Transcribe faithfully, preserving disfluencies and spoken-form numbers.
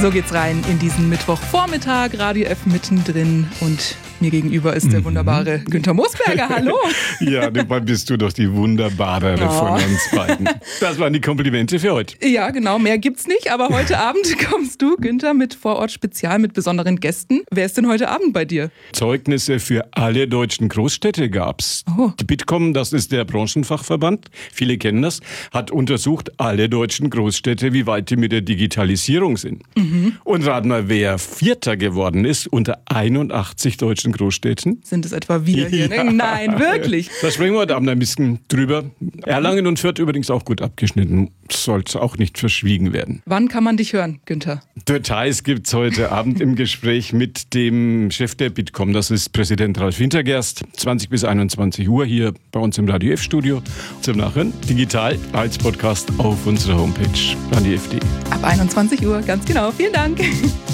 So geht's rein in diesen Mittwochvormittag, Radio F mittendrin und mir gegenüber ist der wunderbare mhm. Günther Moosberger. Hallo. Ja, dabei bist du doch die wunderbarere oh. von uns beiden. Das waren die Komplimente für heute. Ja, genau, mehr gibt's nicht, aber heute Abend kommst du, Günther, mit Vorort-Spezial mit besonderen Gästen. Wer ist denn heute Abend bei dir? Zeugnisse für alle deutschen Großstädte gab's. Oh. Die Bitkom, das ist der Branchenfachverband, viele kennen das, hat untersucht alle deutschen Großstädte, wie weit die mit der Digitalisierung sind. Mhm. Und rat mal, wer Vierter geworden ist unter einundachtzig deutschen Großstädten. Sind es etwa wir hier? Ja. Nein, wirklich. Da sprechen wir heute Abend ein bisschen drüber. Erlangen und Fürth übrigens auch gut abgeschnitten. Sollte auch nicht verschwiegen werden. Wann kann man dich hören, Günther? Details gibt es heute Abend im Gespräch mit dem Chef der Bitkom. Das ist Präsident Ralf Wintergerst. zwanzig bis einundzwanzig Uhr hier bei uns im Radio F-Studio. Zum Nachhören digital als Podcast auf unserer Homepage radio f punkt de. Ab einundzwanzig Uhr, ganz genau. Vielen Dank.